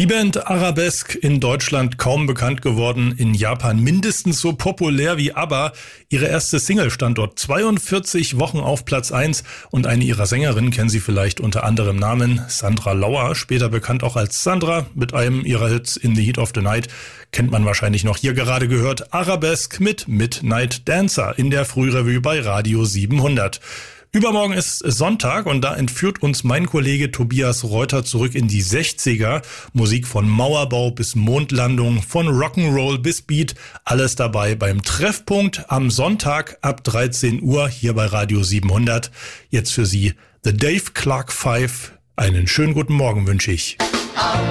Die Band Arabesque, in Deutschland kaum bekannt geworden, in Japan mindestens so populär wie ABBA. Ihre erste Single stand dort 42 Wochen auf Platz 1 und eine ihrer Sängerinnen kennen Sie vielleicht unter anderem Namen Sandra Lauer, später bekannt auch als Sandra. Mit einem ihrer Hits In the Heat of the Night kennt man wahrscheinlich noch. Hier gerade gehört Arabesque mit Midnight Dancer in der Frührevue bei Radio 700. Übermorgen ist Sonntag und da entführt uns mein Kollege Tobias Reuter zurück in die 60er. Musik von Mauerbau bis Mondlandung, von Rock'n'Roll bis Beat, alles dabei beim Treffpunkt am Sonntag ab 13 Uhr hier bei Radio 700. Jetzt für Sie The Dave Clark 5. Einen schönen guten Morgen wünsche ich.